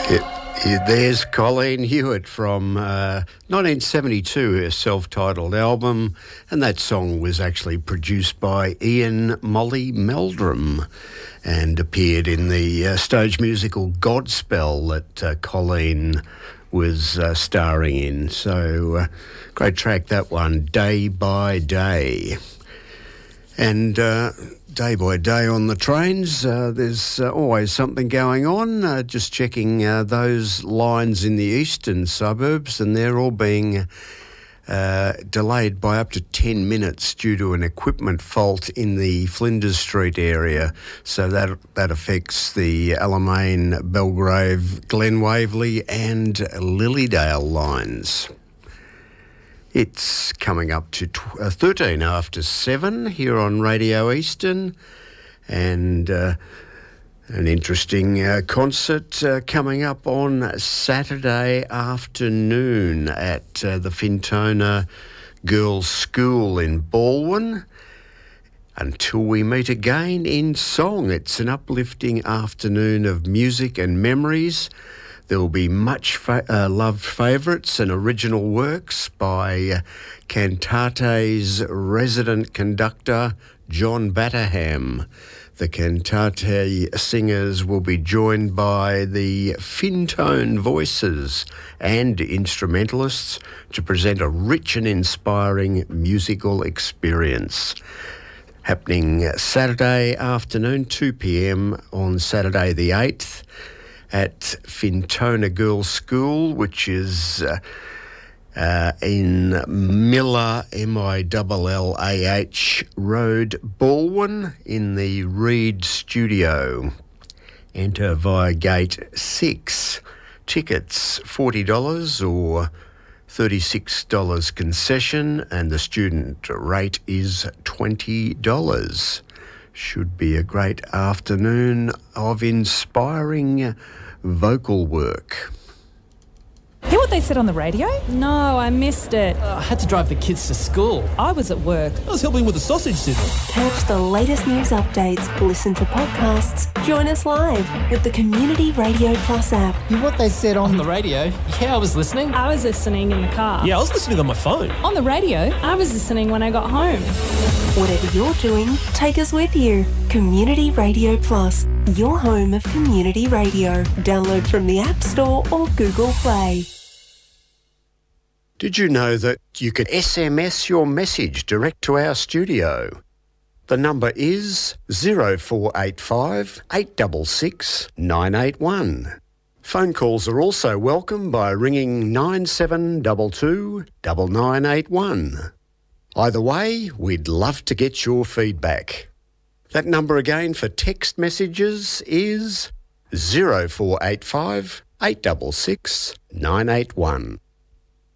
There's Colleen Hewitt from 1972, her self-titled album, and that song was actually produced by Ian Molly Meldrum and appeared in the stage musical Godspell that Colleen was starring in. So great track, that one, Day by Day. And day by day on the trains, there's always something going on. Just checking those lines in the eastern suburbs, and they're all being delayed by up to 10 minutes due to an equipment fault in the Flinders Street area. So that affects the Alamein, Belgrave, Glen Waverley and Lilydale lines. It's coming up to 13 after 7 here on Radio Eastern, and an interesting concert coming up on Saturday afternoon at the Fintona Girls' School in Balwyn. Until we meet again in song, it's an uplifting afternoon of music and memories. There will be much loved favourites and original works by Cantate's resident conductor, John Batterham. The Cantate singers will be joined by the Fintone voices and instrumentalists to present a rich and inspiring musical experience. Happening Saturday afternoon, 2 p.m. on Saturday the 8th. At Fintona Girls' School, which is in Miller, Millah Road, Balwyn, in the Reed Studio. Enter via Gate 6. Tickets $40 or $36 concession, and the student rate is $20. Should be a great afternoon of inspiring vocal work. Hear what they said on the radio? No, I missed it. I had to drive the kids to school. I was at work. I was helping with the sausage sizzle. Catch the latest news updates, listen to podcasts, join us live with the Community Radio Plus app. Hear what they said on the radio? Yeah, I was listening. I was listening in the car. Yeah, I was listening on my phone. On the radio? I was listening when I got home. Whatever you're doing, take us with you. Community Radio Plus, your home of community radio. Download from the App Store or Google Play. Did you know that you can SMS your message direct to our studio? The number is 0485 866 981. Phone calls are also welcome by ringing 9722 9981. Either way, we'd love to get your feedback. That number again for text messages is 0485 866 981.